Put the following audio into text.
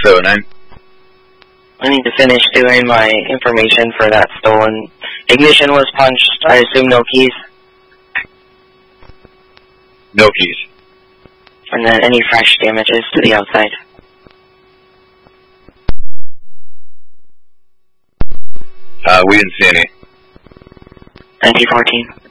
609. I need to finish doing my information for that stolen. Ignition was punched. I assume no keys. No keys. And then any fresh damages to the outside. We didn't see any. 1914.